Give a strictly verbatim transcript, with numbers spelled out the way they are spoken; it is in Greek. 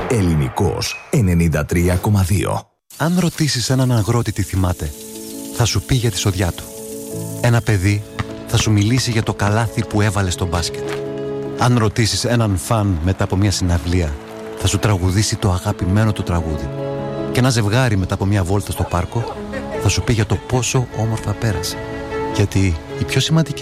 Ελληνικός ενενήντα τρία κόμμα δύο. Αν ρωτήσεις έναν αγρότη τι θυμάται, θα σου πει για τη σοδιά του. Ένα παιδί θα σου μιλήσει για το καλάθι που έβαλε στο μπάσκετ. Αν ρωτήσεις έναν φαν μετά από μια συναυλία, θα σου τραγουδήσει το αγαπημένο του τραγούδι. Και ένα ζευγάρι μετά από μια βόλτα στο πάρκο θα σου πει για το πόσο όμορφα πέρασε. Γιατί η πιο σημαντική